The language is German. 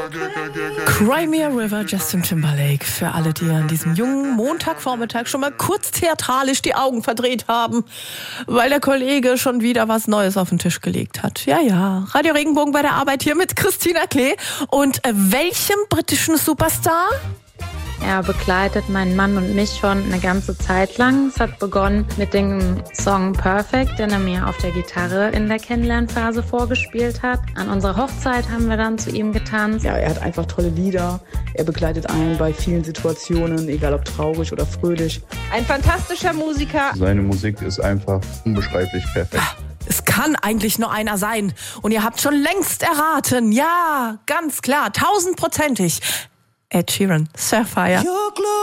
Cry Me a River, Justin Timberlake. Für alle, die an diesem jungen Montagvormittag schon mal kurz theatralisch die Augen verdreht haben, weil der Kollege schon wieder was Neues auf den Tisch gelegt hat. Ja, Radio Regenbogen bei der Arbeit hier mit Christina Klee. Und welchem britischen Superstar? Er begleitet meinen Mann und mich schon eine ganze Zeit lang. Es hat begonnen mit dem Song Perfect, den er mir auf der Gitarre in der Kennenlernphase vorgespielt hat. An unserer Hochzeit haben wir dann zu ihm getanzt. Ja, er hat einfach tolle Lieder. Er begleitet einen bei vielen Situationen, egal ob traurig oder fröhlich. Ein fantastischer Musiker. Seine Musik ist einfach unbeschreiblich perfekt. Es kann eigentlich nur einer sein. Und ihr habt schon längst erraten. Ja, ganz klar, 1000%ig. Ed Sheeran, Sapphire.